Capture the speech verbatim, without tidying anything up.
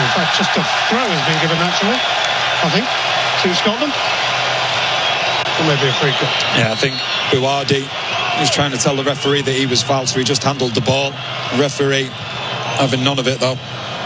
In fact, just a throw has been given naturally, I think, to Scotland. Or maybe a free kick. Yeah, I think Buardi was trying to tell the referee that he was fouled, so he just handled the ball. The referee having none of it, though.